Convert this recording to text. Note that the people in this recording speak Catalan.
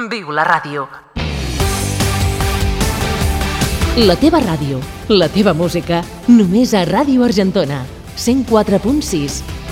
Viu la ràdio. La teva ràdio, la teva música, només a Ràdio Argentona, 104.6.